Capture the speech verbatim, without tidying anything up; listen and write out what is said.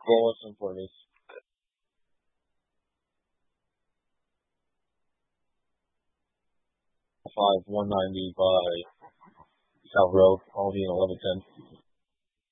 What was some for this? Five one ninety by South Road, Albany eleven ten.